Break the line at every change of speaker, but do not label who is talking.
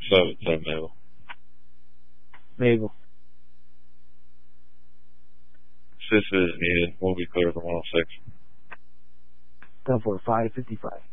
So Mabel.
Mabel.
Sis is needed. We'll be clear for 106.
10-4, 555.